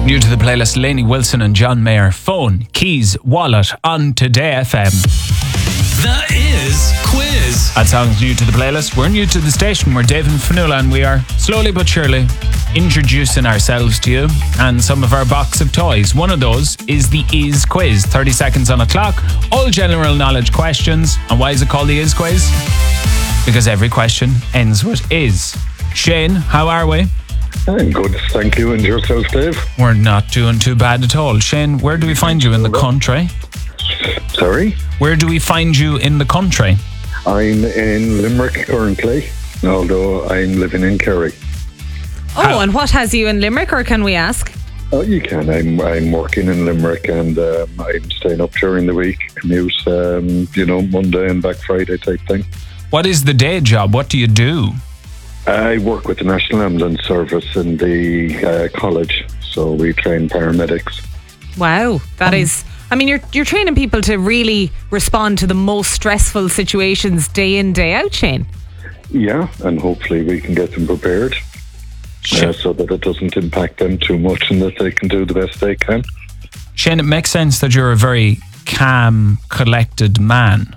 New to the playlist, Lainey Wilson and John Mayer. Phone, keys, wallet on Today FM. The Is Quiz. That song's new to the playlist. We're new to the station. We're Dave and Fanula, and we are slowly but surely introducing ourselves to you and some of our box of toys. One of those is the Is Quiz. 30 seconds on a clock, all general knowledge questions. And why is it called the Is Quiz? Because every question ends with is. Shane, how are we? I'm good, thank you. And yourself, Dave? We're not doing too bad at all. Shane, where do we find you in the country? Sorry? Where do we find you in the country? I'm in Limerick currently, although I'm living in Kerry. Oh, and what has you in Limerick, or can we ask? Oh, you can. I'm working in Limerick, and I'm staying up during the week, commute, Monday and back Friday type thing. What is the day job? What do you do? I work with the National Ambulance Service in the college, so we train paramedics. Wow, that is... I mean, you're training people to really respond to the most stressful situations day in, day out, Shane. Yeah, and hopefully we can get them prepared so that it doesn't impact them too much and that they can do the best they can. Shane, it makes sense that you're a very calm, collected man.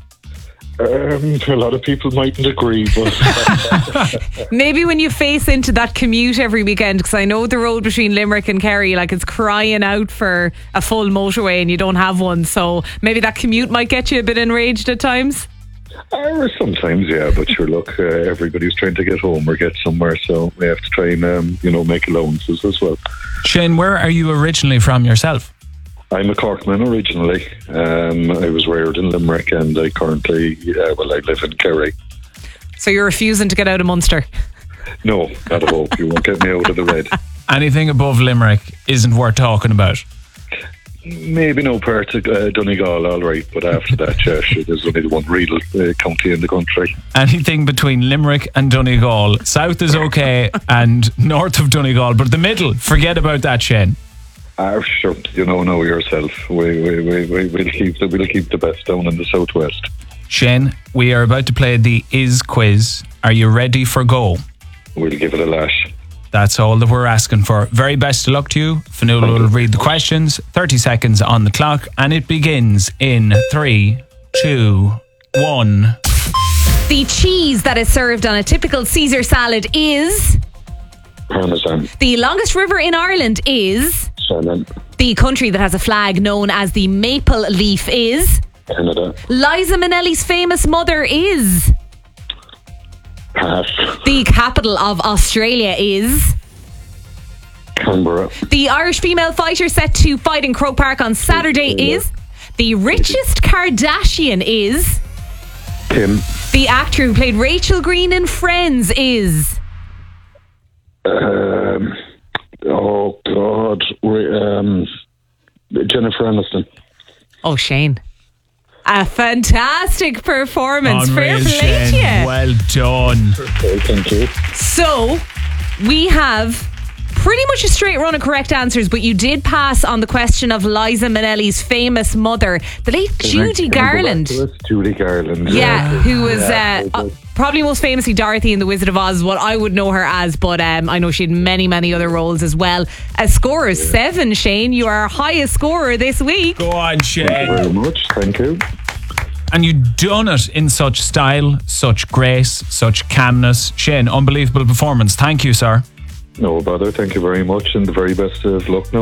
A lot of people mightn't agree, but... Maybe when you face into that commute every weekend, because I know the road between Limerick and Kerry, like, it's crying out for a full motorway and you don't have one, so maybe that commute might get you a bit enraged at times? Sometimes, yeah, but sure, look, everybody's trying to get home or get somewhere, so we have to try and, make allowances as well. Shane, where are you originally from yourself? I'm a Corkman originally. I was reared in Limerick, and I currently, I live in Kerry. So you're refusing to get out of Munster? No, not at all. You won't get me out of the red. Anything above Limerick isn't worth talking about? Maybe no part of Donegal, all right, but after that, sure, there's only one real county in the country. Anything between Limerick and Donegal. South is okay, and north of Donegal, but the middle, forget about that, Shane. Sure, know yourself. We'll keep the best down in the southwest. Shane, we are about to play the Is Quiz. Are you ready for go? We'll give it a lash. That's all that we're asking for. Very best of luck to you. Fanula will read the questions. 30 seconds on the clock, and it begins in 3, 2, 1. The cheese that is served on a typical Caesar salad is... Parmesan. The longest river in Ireland is... Shannon. The country that has a flag known as the maple leaf is... Canada. Liza Minnelli's famous mother is... Pass. The capital of Australia is... Canberra. The Irish female fighter set to fight in Croke Park on Saturday is... The richest Kardashian is... Kim. The actor who played Rachel Green in Friends is... Oh God, Jennifer Aniston. Oh, Shane. A fantastic performance. Fair play to you. Well done. Okay, thank you. So, we have pretty much a straight run of correct answers, but you did pass on the question of Liza Minnelli's famous mother, the late Judy Garland. Judy Garland. Yeah, who was probably most famously Dorothy in The Wizard of Oz, is what I would know her as, but I know she had many, many other roles as well. A score of 7, Shane. You are our highest scorer this week. Go on, Shane. Thank you very much. Thank you. And you done it in such style, such grace, such calmness. Shane, unbelievable performance. Thank you, sir. No bother. Thank you very much, and the very best of luck now.